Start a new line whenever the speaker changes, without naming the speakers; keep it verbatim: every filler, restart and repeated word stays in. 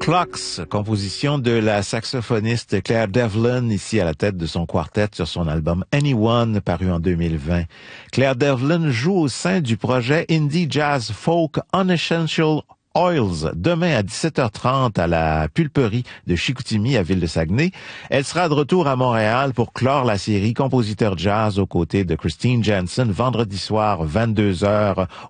Clocks, composition de la saxophoniste Claire Devlin, ici à la tête de son quartet sur son album Anyone, paru en deux mille vingt. Claire Devlin joue au sein du projet Indie Jazz Folk Unessential Oils, demain à dix-sept heures trente à la Pulperie de Chicoutimi à Ville-de-Saguenay. Elle sera de retour à Montréal pour clore la série Compositeur Jazz aux côtés de Christine Jensen vendredi soir vingt-deux heures